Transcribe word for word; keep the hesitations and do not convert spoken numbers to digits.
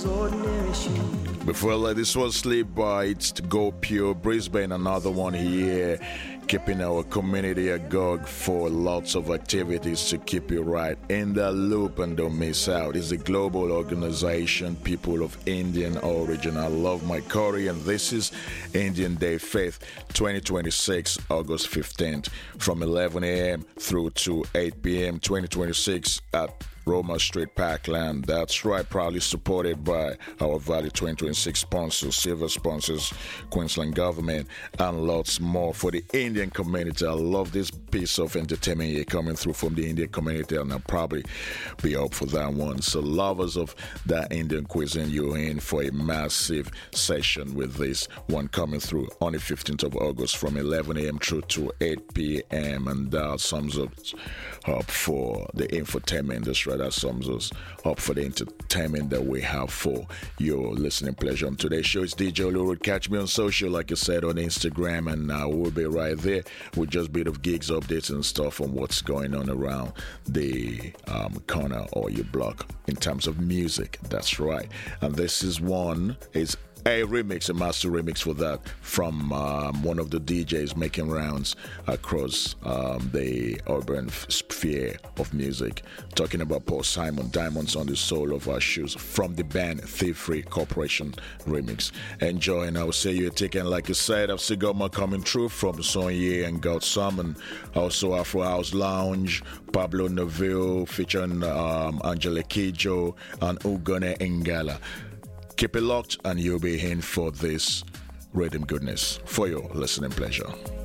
Before this was Sleep Bites to Go Pure Brisbane, another one here, keeping our community agog for lots of activities to keep you right in the loop and don't miss out. It's a global organization, people of Indian origin. I love my curry, and this is Indian Day Faith twenty twenty-six, August fifteenth, from eleven a.m. through to eight p.m. twenty twenty-six at Roma Street, Parkland. That's right, proudly supported by our Valley twenty twenty-six sponsors, silver sponsors, Queensland Government, and lots more for the Indian community. I love this piece of entertainment here coming through from the Indian community, and I'll probably be up for that one. So lovers of that Indian cuisine, you're in for a massive session with this one coming through on the fifteenth of August from eleven a.m. through to eight p.m. And that sums up, up for the infotainment industry. That sums us up for the entertainment that we have for your listening pleasure. On today's show, it's D J Oluru. Catch me on social, like I said, on Instagram, and uh, we'll be right there with just a bit of gigs, updates, and stuff on what's going on around the um, corner or your block in terms of music. That's right. And this is one, is a remix, a master remix for that from um, one of the D Js making rounds across um, the urban sphere of music. Talking about Paul Simon, Diamonds on the Sole of Our Shoes, from the band Thief Free Corporation remix. Enjoy, and I'll say you're taking, like I said, I've still got more coming through from Sonye and God Summon, also Afro House Lounge, Pablo Neville featuring um, Angela Kijo and Ugone Engala. Keep it locked, and you'll be in for this rhythm goodness for your listening pleasure.